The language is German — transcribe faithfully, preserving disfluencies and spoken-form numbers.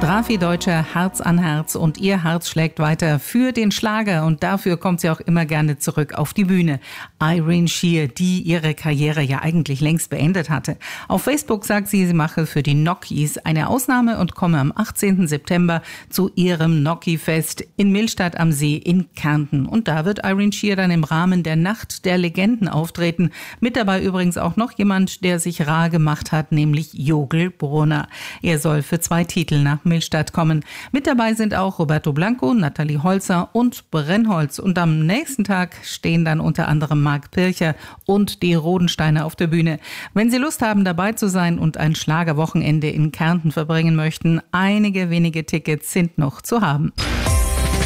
Drafi Deutscher, Herz an Herz, und ihr Herz schlägt weiter für den Schlager, und dafür kommt sie auch immer gerne zurück auf die Bühne. Irene Sheer, die ihre Karriere ja eigentlich längst beendet hatte. Auf Facebook sagt sie, sie mache für die Nockies eine Ausnahme und komme am achtzehnten September zu ihrem Nocki-Fest in Millstatt am See in Kärnten. Und da wird Irene Sheer dann im Rahmen der Nacht der Legenden auftreten. Mit dabei übrigens auch noch jemand, der sich rar gemacht hat, nämlich Jogel Brunner. Er soll für zwei Titel nach Millstatt kommen. Mit dabei sind auch Roberto Blanco, Nathalie Holzer und Brennholz. Und am nächsten Tag stehen dann unter anderem Marc Pircher und die Rodensteiner auf der Bühne. Wenn Sie Lust haben, dabei zu sein und ein Schlagerwochenende in Kärnten verbringen möchten, einige wenige Tickets sind noch zu haben.